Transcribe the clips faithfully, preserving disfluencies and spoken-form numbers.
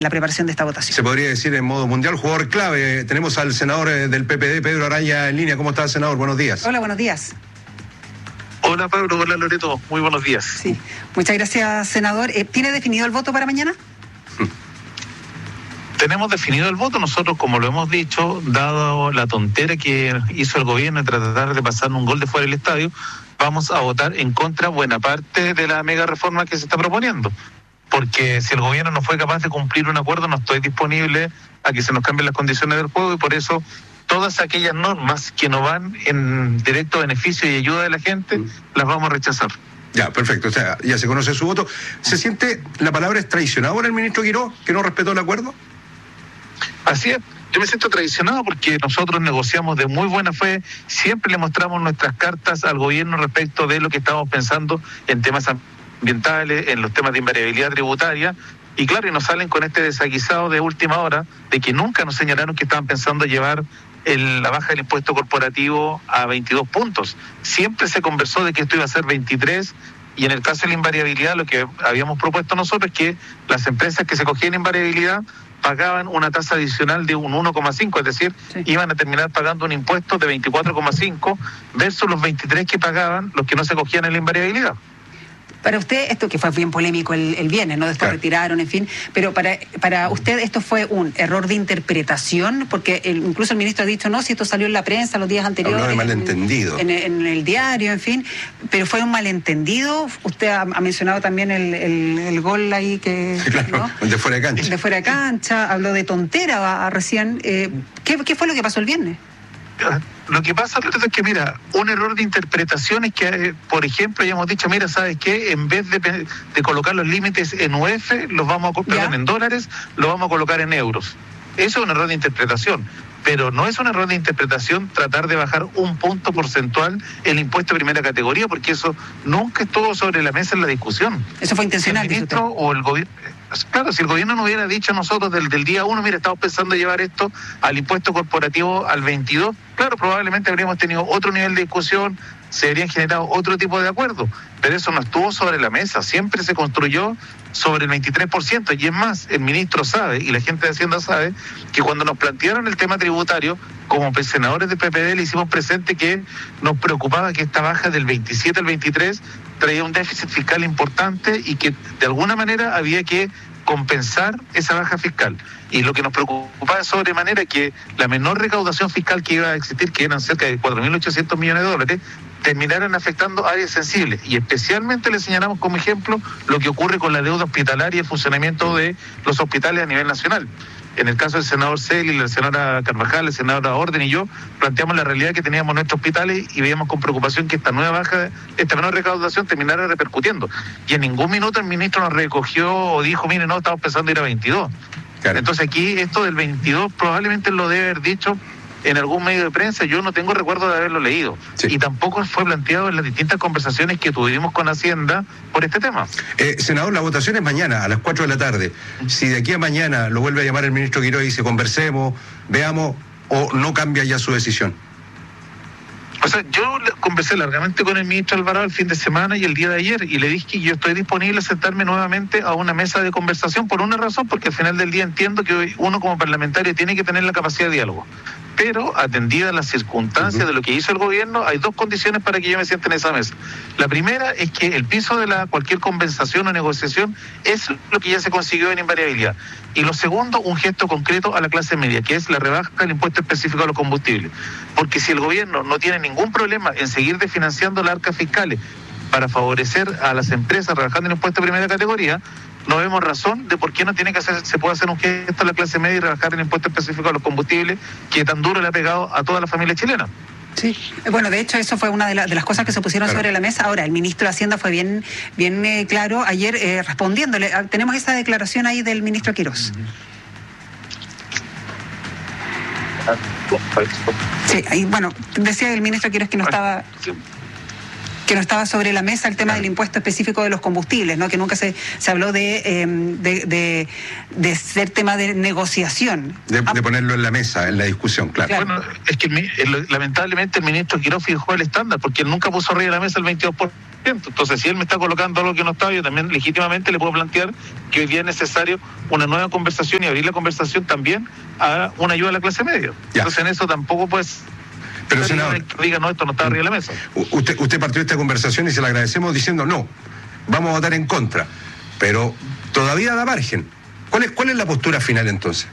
la preparación de esta votación. Se podría decir en modo mundial, jugador clave. Tenemos al senador del P P D, Pedro Araya, en línea. ¿Cómo está, senador? Buenos días. Hola, buenos días. Hola, Pablo. Hola, Loreto. Muy buenos días. Sí, muchas gracias, senador. Eh, ¿Tiene definido el voto para mañana? Tenemos definido el voto. Nosotros, como lo hemos dicho, dado la tontera que hizo el gobierno de tratar de pasar un gol de fuera del estadio, vamos a votar en contra buena parte de la mega reforma que se está proponiendo. Porque si el gobierno no fue capaz de cumplir un acuerdo, no estoy disponible a que se nos cambien las condiciones del juego, y por eso todas aquellas normas que no van en directo beneficio y ayuda de la gente, mm. las vamos a rechazar. Ya, perfecto. O sea, ya se conoce su voto. ¿Se siente, la palabra es traicionado por el ministro Quirós, que no respetó el acuerdo? Así es. Yo me siento traicionado porque nosotros negociamos de muy buena fe, siempre le mostramos nuestras cartas al gobierno respecto de lo que estamos pensando en temas ambientales, en los temas de invariabilidad tributaria, y claro, y nos salen con este desaguisado de última hora de que nunca nos señalaron que estaban pensando llevar el, la baja del impuesto corporativo a veintidós puntos. Siempre se conversó de que esto iba a ser veintitrés, y en el caso de la invariabilidad lo que habíamos propuesto nosotros es que las empresas que se cogían invariabilidad pagaban una tasa adicional de un uno coma cinco, es decir, sí. iban a terminar pagando un impuesto de veinticuatro coma cinco versus los veintitrés que pagaban los que no se cogían en la invariabilidad. Para usted, esto que fue bien polémico el, el viernes, ¿no? Después claro. retiraron, en fin, pero para para usted esto fue un error de interpretación, porque el, incluso el ministro ha dicho, no, si esto salió en la prensa los días anteriores. Habló de malentendido. En, en, en el diario, en fin, pero fue un malentendido. Usted ha, ha mencionado también el, el, el gol ahí que... Claro, ¿no? El de fuera de cancha. El de fuera de cancha, habló de tontera a, a recién. Eh, ¿qué, ¿Qué fue lo que pasó el viernes? Lo que pasa es que, mira, un error de interpretación es que, por ejemplo, ya hemos dicho, mira, ¿sabes qué? En vez de, de colocar los límites en U F, los vamos a perdón, en dólares, los vamos a colocar en euros. Eso es un error de interpretación. Pero no es un error de interpretación tratar de bajar un punto porcentual el impuesto de primera categoría, porque eso nunca estuvo sobre la mesa en la discusión. Eso fue intencional. El ministro o el gobierno... Claro, si el gobierno nos hubiera dicho a nosotros del, del día uno, mira, estamos pensando llevar esto al impuesto corporativo al veintidós, claro, probablemente habríamos tenido otro nivel de discusión, se habrían generado otro tipo de acuerdos, pero eso no estuvo sobre la mesa, siempre se construyó sobre el veintitrés por ciento, y es más, el ministro sabe, y la gente de Hacienda sabe, que cuando nos plantearon el tema tributario, como senadores de P P D le hicimos presente que nos preocupaba que esta baja del veintisiete al veintitrés traía un déficit fiscal importante y que de alguna manera había que compensar esa baja fiscal. Y lo que nos preocupaba de sobremanera que la menor recaudación fiscal que iba a existir, que eran cerca de cuatro mil ochocientos millones de dólares, terminaran afectando áreas sensibles. Y especialmente le señalamos como ejemplo lo que ocurre con la deuda hospitalaria y el funcionamiento de los hospitales a nivel nacional. En el caso del senador Celi, la senadora Carvajal, el senador Orden y yo, planteamos la realidad que teníamos en nuestros hospitales y veíamos con preocupación que esta nueva baja, esta menor recaudación terminara repercutiendo. Y en ningún minuto el ministro nos recogió o dijo, mire, no, estamos pensando ir a veintidós. Claro. Entonces aquí esto del veintidós probablemente lo debe haber dicho en algún medio de prensa, yo no tengo recuerdo de haberlo leído. Sí. Y tampoco fue planteado en las distintas conversaciones que tuvimos con Hacienda por este tema. Eh, senador, la votación es mañana, a las cuatro de la tarde. Si de aquí a mañana lo vuelve a llamar el ministro Quirós y dice, conversemos, veamos, o no cambia ya su decisión. O sea, yo conversé largamente con el ministro Alvarado el fin de semana y el día de ayer, y le dije que yo estoy disponible a sentarme nuevamente a una mesa de conversación por una razón, porque al final del día entiendo que uno como parlamentario tiene que tener la capacidad de diálogo. Pero, atendidas las circunstancias uh-huh. de lo que hizo el gobierno, hay dos condiciones para que yo me siente en esa mesa. La primera es que el piso de la cualquier compensación o negociación es lo que ya se consiguió en invariabilidad. Y lo segundo, un gesto concreto a la clase media, que es la rebaja del impuesto específico a los combustibles. Porque si el gobierno no tiene ningún problema en seguir desfinanciando las arcas fiscales para favorecer a las empresas rebajando el impuesto de primera categoría, no vemos razón de por qué no tiene que hacer, se puede hacer un gesto a la clase media y rebajar el impuesto específico a los combustibles que tan duro le ha pegado a toda la familia chilena. Sí, bueno, de hecho eso fue una de, la, de las cosas que se pusieron claro. sobre la mesa. Ahora, el ministro de Hacienda fue bien, bien eh, claro ayer eh, respondiéndole. Tenemos esa declaración ahí del ministro Quirós. Sí, ahí, bueno, decía el ministro Quirós que no estaba... Que no estaba sobre la mesa el tema claro. del impuesto específico de los combustibles, ¿no? Que nunca se, se habló de, eh, de, de, de ser tema de negociación. De, de ponerlo en la mesa, en la discusión, claro. Claro. Bueno, es que el, lamentablemente el ministro Quiroz fijó el estándar, porque él nunca puso arriba de la mesa el veintidós por ciento. Entonces, si él me está colocando algo que no estaba, yo también legítimamente le puedo plantear que hoy día es necesario una nueva conversación y abrir la conversación también a una ayuda a la clase media. Ya. Entonces, en eso tampoco, pues, Pero, senador, diga, no, esto no está arriba de la mesa. Usted, usted partió esta conversación y se la agradecemos diciendo no, vamos a votar en contra, pero todavía da margen. ¿Cuál es, cuál es la postura final entonces?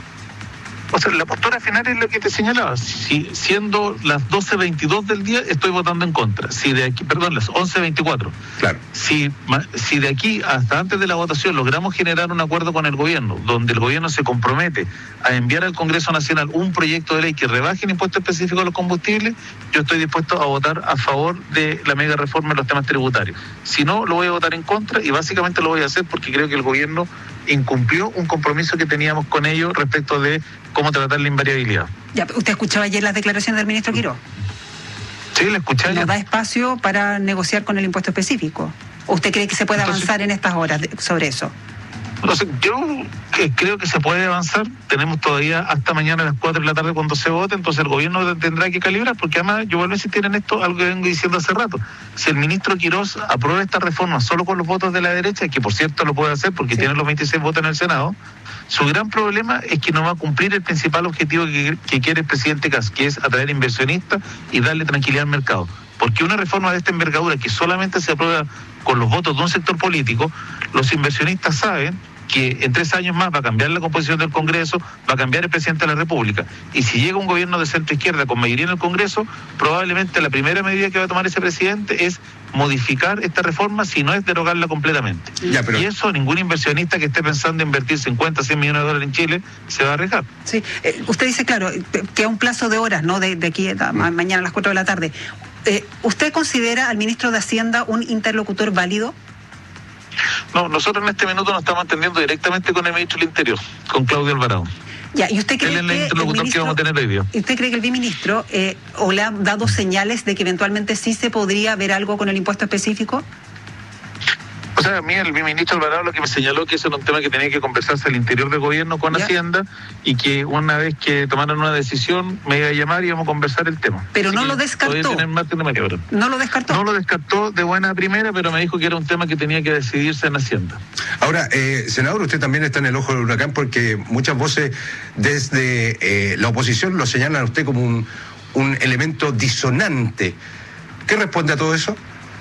O sea, la postura final es lo que te señalaba. Si siendo las doce veintidós del día, estoy votando en contra. Si de aquí, perdón, las once veinticuatro. Claro. Si, si de aquí hasta antes de la votación logramos generar un acuerdo con el gobierno, donde el gobierno se compromete a enviar al Congreso Nacional un proyecto de ley que rebaje el impuesto específico a los combustibles, yo estoy dispuesto a votar a favor de la mega reforma en los temas tributarios. Si no, lo voy a votar en contra, y básicamente lo voy a hacer porque creo que el gobierno incumplió un compromiso que teníamos con ellos respecto de cómo tratar la invariabilidad. Ya, ¿usted escuchó ayer las declaraciones del ministro Quiroz? Sí, la escuché. ¿No da espacio para negociar con el impuesto específico? ¿O usted cree que se puede Entonces, avanzar en estas horas de, sobre eso? Entonces, yo que creo que se puede avanzar. Tenemos todavía hasta mañana a las cuatro de la tarde cuando se vote, entonces el gobierno tendrá que calibrar, porque además yo vuelvo a insistir en esto, algo que vengo diciendo hace rato. Si el ministro Quiroz aprueba esta reforma solo con los votos de la derecha, que por cierto lo puede hacer porque sí. tiene los veintiséis votos en el Senado, su gran problema es que no va a cumplir el principal objetivo que, que quiere el presidente Kast, que es atraer inversionistas y darle tranquilidad al mercado. Porque una reforma de esta envergadura que solamente se aprueba con los votos de un sector político, los inversionistas saben que en tres años más va a cambiar la composición del Congreso, va a cambiar el presidente de la República. Y si llega un gobierno de centro-izquierda con mayoría en el Congreso, probablemente la primera medida que va a tomar ese presidente es modificar esta reforma, si no es derogarla completamente. Ya, pero... Y eso ningún inversionista que esté pensando en invertir cincuenta, cien millones de dólares en Chile se va a arriesgar. Sí, eh, usted dice, claro, que a un plazo de horas, ¿no? De, de aquí a mm. mañana a las cuatro de la tarde. Eh, ¿Usted considera al ministro de Hacienda un interlocutor válido? No, nosotros en este minuto nos estamos entendiendo directamente con el ministro del Interior, con Claudio Alvarado. Ya, ¿y usted cree Él es el que interlocutor el ministro, que vamos a tener hoy día? ¿Y usted cree que el viceministro eh, o le ha dado señales de que eventualmente sí se podría ver algo con el impuesto específico? O sea, a mí el ministro Alvarado lo que me señaló que eso era un tema que tenía que conversarse al interior del gobierno con ¿Ya? Hacienda, y que una vez que tomaran una decisión me iba a llamar y íbamos a conversar el tema. Pero Así no que lo descartó. tener margen de maniobra. ¿No lo descartó? No lo descartó de buena primera, pero me dijo que era un tema que tenía que decidirse en Hacienda. Ahora, eh, senador, usted también está en el ojo del huracán porque muchas voces desde eh, la oposición lo señalan a usted como un, un elemento disonante. ¿Qué responde a todo eso?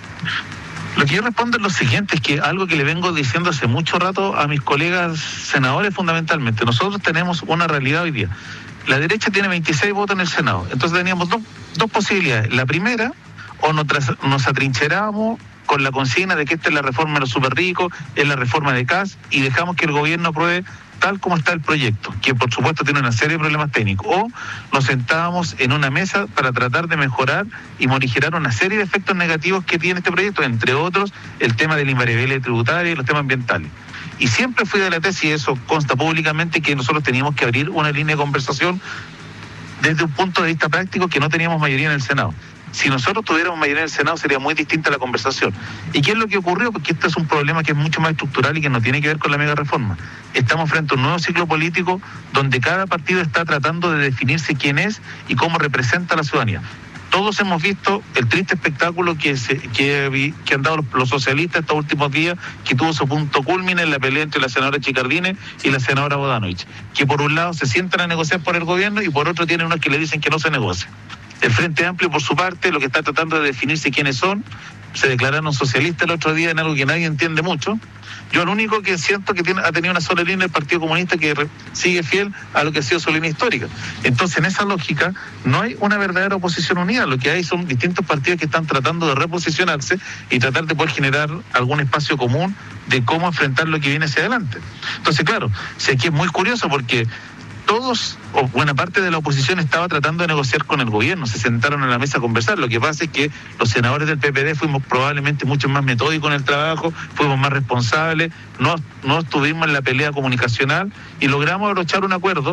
Lo que yo respondo es lo siguiente, es que algo que le vengo diciendo hace mucho rato a mis colegas senadores fundamentalmente. Nosotros tenemos una realidad hoy día. La derecha tiene veintiséis votos en el Senado. Entonces teníamos dos, dos posibilidades. La primera, o nos, tras, nos atrincheramos con la consigna de que esta es la reforma de los super ricos, es la reforma de Kast, y dejamos que el gobierno apruebe tal como está el proyecto, que por supuesto tiene una serie de problemas técnicos, o nos sentábamos en una mesa para tratar de mejorar y morigerar una serie de efectos negativos que tiene este proyecto, entre otros el tema de la invariabilidad tributaria y los temas ambientales. Y siempre fui de la tesis, y eso consta públicamente, que nosotros teníamos que abrir una línea de conversación desde un punto de vista práctico, que no teníamos mayoría en el Senado. Si nosotros tuviéramos mayoría en el Senado sería muy distinta la conversación. ¿Y qué es lo que ocurrió? Porque este es un problema que es mucho más estructural y que no tiene que ver con la mega reforma. Estamos frente a un nuevo ciclo político donde cada partido está tratando de definirse quién es y cómo representa a la ciudadanía. Todos hemos visto el triste espectáculo que, se, que, que han dado los, los socialistas estos últimos días, que tuvo su punto culmine en la pelea entre la senadora Chicardine y la senadora Bodanovich, que por un lado se sientan a negociar por el gobierno y por otro tienen unos que le dicen que no se negocia. El Frente Amplio, por su parte, lo que está tratando de definirse quiénes son, se declararon socialistas el otro día en algo que nadie entiende mucho. Yo lo único que siento que tiene, ha tenido una sola línea el Partido Comunista, que re, sigue fiel a lo que ha sido su línea histórica. Entonces, en esa lógica, no hay una verdadera oposición unida. Lo que hay son distintos partidos que están tratando de reposicionarse y tratar de poder generar algún espacio común de cómo enfrentar lo que viene hacia adelante. Entonces, claro, si aquí es muy curioso porque todos, o buena parte de la oposición estaba tratando de negociar con el gobierno, se sentaron en la mesa a conversar. Lo que pasa es que los senadores del P P D fuimos probablemente mucho más metódicos en el trabajo, fuimos más responsables, no, no estuvimos en la pelea comunicacional y logramos abrochar un acuerdo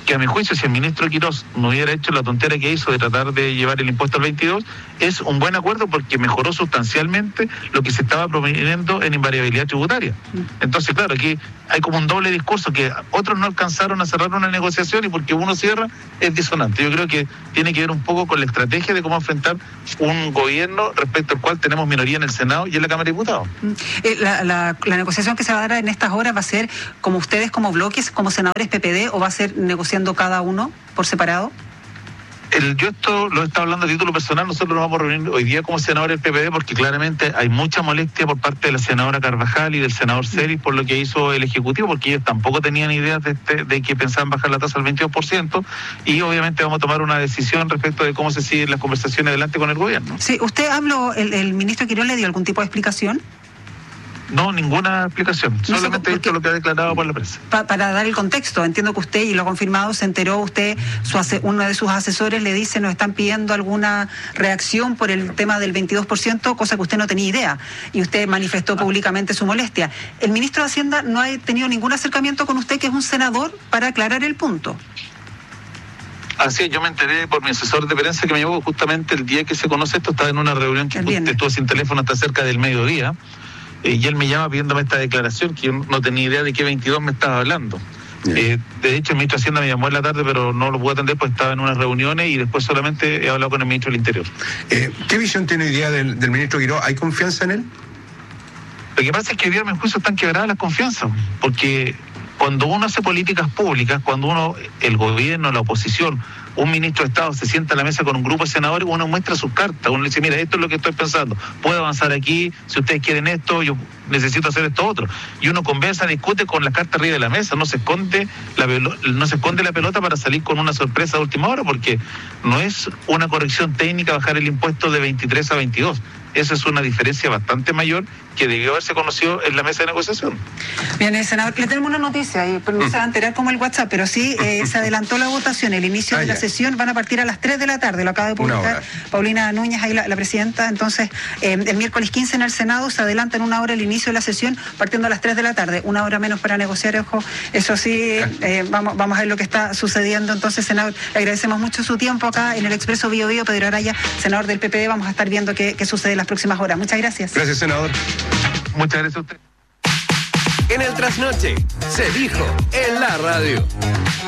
que a mi juicio, si el ministro Quirós no hubiera hecho la tontera que hizo de tratar de llevar el impuesto al veintidós, es un buen acuerdo porque mejoró sustancialmente lo que se estaba promoviendo en invariabilidad tributaria. Entonces, claro, aquí hay como un doble discurso, que otros no alcanzaron a cerrar una negociación y porque uno cierra es disonante. Yo creo que tiene que ver un poco con la estrategia de cómo enfrentar un gobierno respecto al cual tenemos minoría en el Senado y en la Cámara de Diputados. La, la, la negociación que se va a dar en estas horas va a ser como ustedes, como bloques, como senadores P P D, o va a ser negociando cada uno por separado. El, yo esto lo he estado hablando a título personal. Nosotros nos vamos a reunir hoy día como senadores del P P D porque claramente hay mucha molestia por parte de la senadora Carvajal y del senador Celis por lo que hizo el Ejecutivo, porque ellos tampoco tenían ideas de, este, de que pensaban bajar la tasa al veintidós por ciento, y obviamente vamos a tomar una decisión respecto de cómo se siguen las conversaciones adelante con el gobierno. Sí, ¿usted habló, el, el ministro Quirós le dio algún tipo de explicación? No, ninguna explicación, no solamente sé, esto lo que ha declarado por la prensa. Pa, para dar el contexto, entiendo que usted, y lo ha confirmado, se enteró usted, su ase, uno de sus asesores le dice, nos están pidiendo alguna reacción por el tema del veintidós por ciento, cosa que usted no tenía idea, y usted manifestó públicamente su molestia. El ministro de Hacienda no ha tenido ningún acercamiento con usted, que es un senador, para aclarar el punto. Así es, yo me enteré por mi asesor de prensa que me llevó justamente el día que se conoce esto, estaba en una reunión que estuvo sin teléfono hasta cerca del mediodía. Y él me llama pidiéndome esta declaración, que yo no tenía idea de qué veintidós me estaba hablando. Eh, de hecho, el ministro de Hacienda me llamó en la tarde, pero no lo pude atender porque estaba en unas reuniones y después solamente he hablado con el ministro del Interior. Eh, ¿Qué visión tiene hoy día del, del ministro Quirós? ¿Hay confianza en él? Lo que pasa es que hoy día, a mi juicio, están quebradas las confianzas, porque cuando uno hace políticas públicas, cuando uno, el gobierno, la oposición, un ministro de Estado se sienta a la mesa con un grupo de senadores, uno muestra sus cartas, uno le dice, mira, esto es lo que estoy pensando, puedo avanzar aquí, si ustedes quieren esto, yo necesito hacer esto otro. Y uno conversa, discute con las cartas arriba de la mesa, no se esconde la pelota, no se esconde la pelota para salir con una sorpresa de última hora, porque no es una corrección técnica bajar el impuesto de veintitrés a veintidós. Esa es una diferencia bastante mayor que debió haberse conocido en la mesa de negociación. Bien, senador, le tenemos una noticia, y no se va a enterar como el WhatsApp, pero sí eh, se adelantó la votación, el inicio ah, de la ya. sesión van a partir a las tres de la tarde, lo acaba de publicar Paulina Núñez, ahí la, la presidenta. Entonces, eh, el miércoles quince en el Senado se adelanta en una hora el inicio de la sesión, partiendo a las tres de la tarde, una hora menos para negociar, ojo, eso sí, eh, vamos, vamos a ver lo que está sucediendo. Entonces, senador, le agradecemos mucho su tiempo acá en el Expreso Bio Bio. Pedro Araya, senador del P P D, vamos a estar viendo qué, qué sucede en las próximas horas. Muchas gracias. Gracias, senador. Muchas gracias a usted. En el Trasnoche se dijo en la radio.